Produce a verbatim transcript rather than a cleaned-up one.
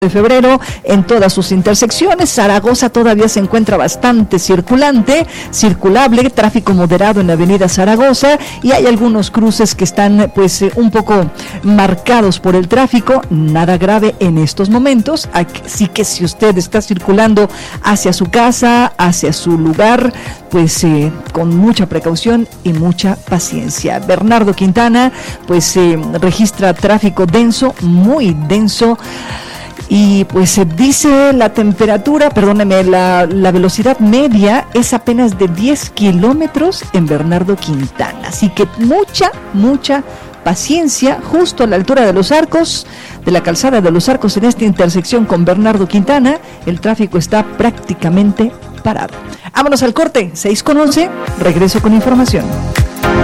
de febrero en todas sus intersecciones. Zaragoza todavía se encuentra bastante circulante, circulable, tráfico moderado en la avenida Zaragoza, y hay algunos cruces que están pues eh, un poco marcados por el tráfico, nada grave en estos momentos, así que si usted está circulando hacia su casa, hacia su lugar, pues eh, con mucha precaución y mucha paciencia. Bernardo Quintana pues eh, registra tráfico denso, muy denso. Y pues se dice la temperatura, perdóneme, la, la velocidad media es apenas de diez kilómetros en Bernardo Quintana. Así que mucha, mucha paciencia justo a la altura de los Arcos, de la calzada de los Arcos en esta intersección con Bernardo Quintana. El tráfico está prácticamente parado. Vámonos al corte, seis con once, regreso con información.